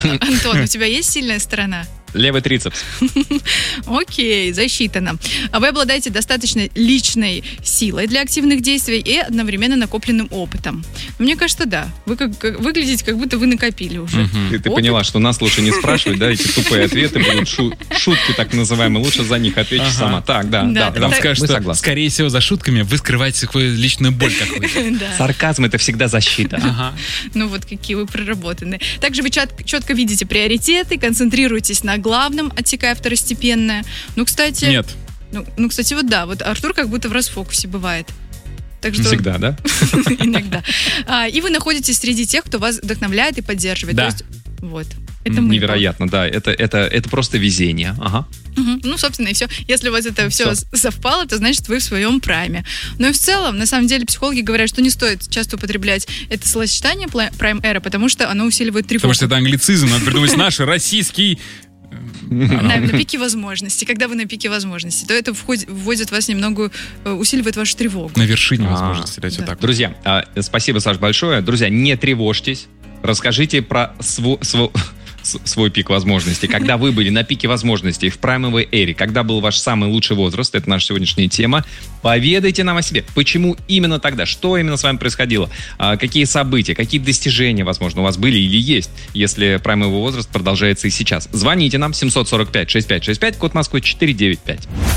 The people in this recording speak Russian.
Антон, у тебя есть сильная сторона? Левый трицепс. Окей, засчитано. А вы обладаете достаточно личной силой для активных действий и одновременно накопленным опытом. Мне кажется, да. Вы выглядите, как будто вы накопили уже. Ты поняла, что нас лучше не спрашивать, да, эти тупые ответы будут шутки так называемые. Лучше за них ответишь сама. Так, да. Вам скажут, что, скорее всего, за шутками вы скрываете свою личную боль какую-то. Сарказм — это всегда защита. Ну вот какие вы проработанные. Также вы четко видите приоритеты, концентрируетесь на главном, отсекая второстепенное. Ну, кстати... Нет. Ну, кстати, вот да, вот Артур как будто в расфокусе бывает. Так что... Всегда, да? Иногда. И вы находитесь среди тех, кто вас вдохновляет и поддерживает. Да. То есть, вот. Это невероятно, да. Это просто везение. Ага. Ну, собственно, и все. Если у вас это все совпало, то значит, вы в своем прайме. Но и в целом, на самом деле, психологи говорят, что не стоит часто употреблять это словосочетание prime era, потому что оно усиливает тревогу. Потому что это англицизм, надо придумать наш российский... На пике возможностей. Когда вы на пике возможностей, то это вводит вас немного, усиливает вашу тревогу. На вершине возможностей, да, все так. Друзья, спасибо, Саш, большое. Друзья, не тревожьтесь. Расскажите про свой пик возможностей. Когда вы были на пике возможностей в праймовой эре, когда был ваш самый лучший возраст, это наша сегодняшняя тема. Поведайте нам о себе. Почему именно тогда? Что именно с вами происходило? Какие события, какие достижения, возможно, у вас были или есть, если праймовый возраст продолжается и сейчас? Звоните нам 745-6565, код Москвы 495.